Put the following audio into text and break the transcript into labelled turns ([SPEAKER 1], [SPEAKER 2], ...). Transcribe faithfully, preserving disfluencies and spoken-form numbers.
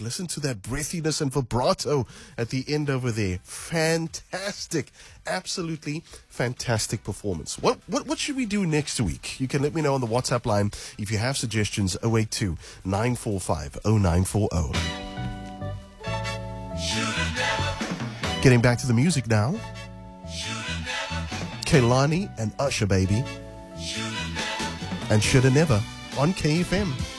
[SPEAKER 1] Listen to that breathiness and vibrato at the end over there. Fantastic. Absolutely fantastic performance. What, what what should we do next week? You can let me know on the WhatsApp line if you have suggestions. oh eight two, nine four five, oh nine four oh. Getting back to the music now. Kehlani and Usher, baby. And Shoulda Never on K F M.